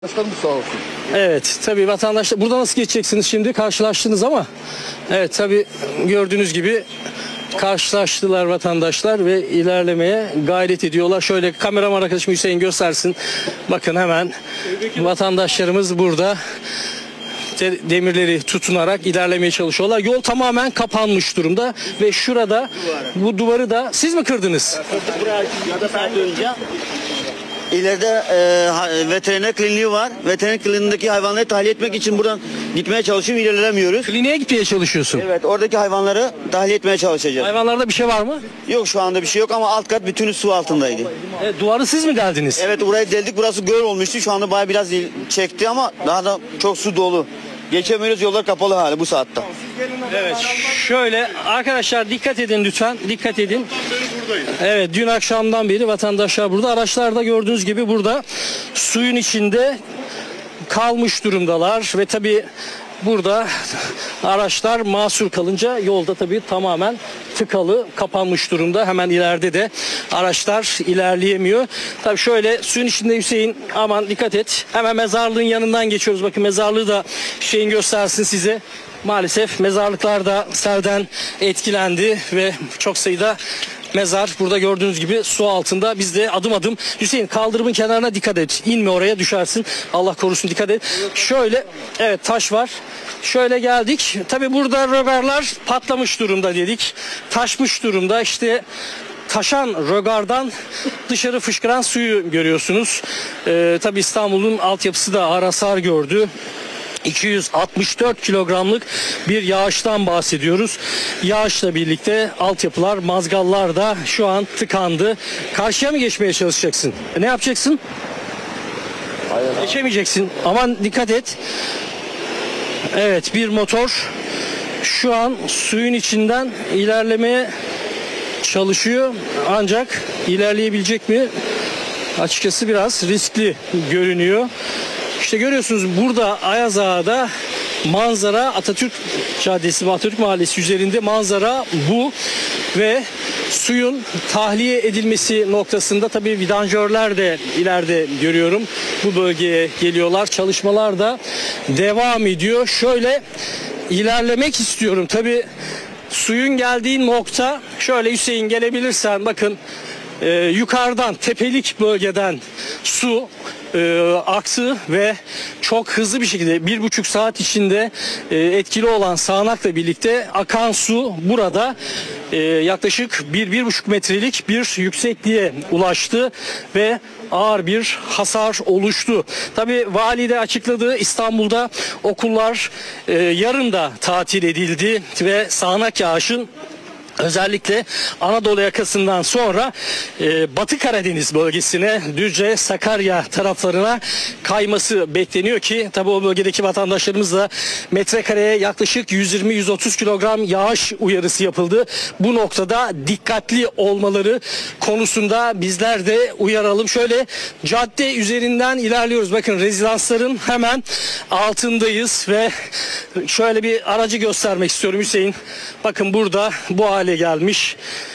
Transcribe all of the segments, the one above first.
Başkanımız sağ olsun. Evet, tabii vatandaşlar burada nasıl geçeceksiniz şimdi? Karşılaştınız ama evet, tabii gördüğünüz gibi karşılaştılar vatandaşlar ve ilerlemeye gayret ediyorlar. Şöyle kameraman arkadaşım Hüseyin göstersin. Bakın hemen vatandaşlarımız burada demirleri tutunarak ilerlemeye çalışıyorlar. Yol tamamen kapanmış durumda ve şurada bu duvarı da siz mi kırdınız? Buraya ya da saat önce ileride veteriner kliniği var. Veteriner kliniğindeki hayvanları tahliye etmek için buradan gitmeye çalışıyorum, ilerlemiyoruz. Kliniğe gitmeye çalışıyorsun. Evet, oradaki hayvanları tahliye etmeye çalışacağız. Hayvanlarda bir şey var mı? Yok, şu anda bir şey yok ama alt kat bütünü su altındaydı. Duvarı siz mi deldiniz? Evet, burayı deldik, burası göl olmuştu. Şu anda bayağı biraz çekti ama daha da çok su dolu. Geçemiyoruz, yollar kapalı hali bu saatte. Evet, şöyle arkadaşlar dikkat edin lütfen, dikkat edin. Evet, dün akşamdan beri vatandaşlar burada, araçlar da gördüğünüz gibi burada suyun içinde kalmış durumdalar ve tabii burada araçlar mahsur kalınca yolda tabii tamamen tıkalı, kapanmış durumda. Hemen ileride de araçlar ilerleyemiyor. Tabii şöyle suyun içinde Hüseyin, aman dikkat et. Hemen mezarlığın yanından geçiyoruz. Bakın mezarlığı da Hüseyin göstersin size. Maalesef mezarlıklar da selden etkilendi ve çok sayıda mezar burada gördüğünüz gibi su altında. Biz de adım adım, Hüseyin kaldırımın kenarına dikkat et. İnme oraya, düşersin. Allah korusun, dikkat et. Şöyle, evet, taş var. Şöyle geldik. Tabi burada rögarlar patlamış durumda dedik. Taşmış durumda. İşte taşan rögardan dışarı fışkıran suyu görüyorsunuz. Tabi İstanbul'un altyapısı da ağır hasar gördü. 264 kilogramlık bir yağıştan bahsediyoruz. Yağışla birlikte altyapılar, mazgallar da şu an tıkandı. Karşıya mı geçmeye çalışacaksın? Ne yapacaksın? Geçemeyeceksin. Aman dikkat et. Evet, bir motor şu an suyun içinden ilerlemeye çalışıyor. Ancak ilerleyebilecek mi? Açıkçası biraz riskli görünüyor. İşte görüyorsunuz burada Ayaz Ağa'da manzara, Atatürk Caddesi ve Atatürk Mahallesi üzerinde manzara bu ve suyun tahliye edilmesi noktasında tabii vidanjörler de ileride görüyorum. Bu bölgeye geliyorlar. Çalışmalar da devam ediyor. Şöyle ilerlemek istiyorum. Tabii suyun geldiği nokta, şöyle Hüseyin gelebilirsen bakın, yukarıdan, tepelik bölgeden su aktı ve çok hızlı bir şekilde 1,5 saat içinde etkili olan sağanakla birlikte akan su burada yaklaşık 1-1,5 metrelik bir yüksekliğe ulaştı ve ağır bir hasar oluştu. Tabii vali de açıkladı, İstanbul'da okullar yarın da tatil edildi ve sağanak yağışın özellikle Anadolu yakasından sonra Batı Karadeniz bölgesine, Düzce, Sakarya taraflarına kayması bekleniyor ki tabii o bölgedeki vatandaşlarımız da metrekareye yaklaşık 120-130 kilogram yağış uyarısı yapıldı. Bu noktada dikkatli olmaları konusunda bizler de uyaralım. Şöyle cadde üzerinden ilerliyoruz. Bakın rezidansların hemen altındayız ve şöyle bir aracı göstermek istiyorum Hüseyin. Bakın burada bu hale gelmiş,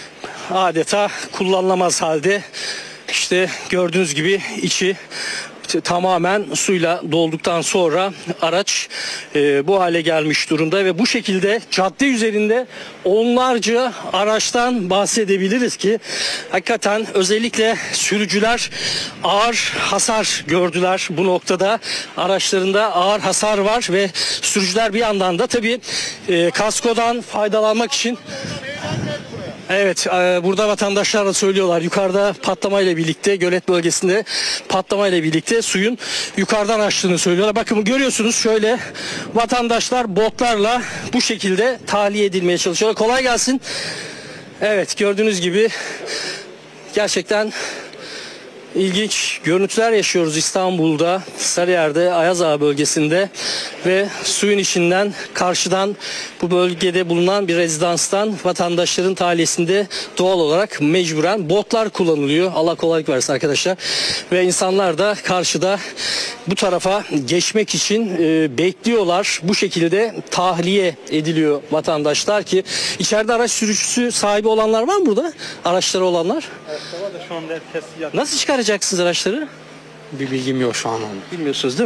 adeta kullanılamaz halde. İşte gördüğünüz gibi içi tamamen suyla dolduktan sonra araç bu hale gelmiş durumda ve bu şekilde cadde üzerinde onlarca araçtan bahsedebiliriz ki hakikaten özellikle sürücüler ağır hasar gördüler. Bu noktada araçlarında ağır hasar var ve sürücüler bir yandan da tabii kaskodan faydalanmak için, evet, burada vatandaşlar da söylüyorlar, yukarıda patlamayla birlikte, gölet bölgesinde patlamayla birlikte suyun yukarıdan açtığını söylüyorlar. Bakın görüyorsunuz, şöyle vatandaşlar botlarla bu şekilde tahliye edilmeye çalışıyorlar. Kolay gelsin. Evet, gördüğünüz gibi gerçekten İlginç görüntüler yaşıyoruz İstanbul'da, Sarıyer'de, Ayaz Ağa bölgesinde ve suyun içinden, karşıdan, bu bölgede bulunan bir rezidanstan vatandaşların tahliyesinde doğal olarak mecburen botlar kullanılıyor. Allah kolaylık versin arkadaşlar. Ve insanlar da karşıda bu tarafa geçmek için bekliyorlar. Bu şekilde tahliye ediliyor vatandaşlar ki içeride araç sürücüsü sahibi olanlar var mı burada? Araçları olanlar? Evet, var da şu anda herkes yatıyor. Nasıl çıkaracaksınız araçları? Bir bilgim yok şu an. Bilmiyorsunuz değil mi?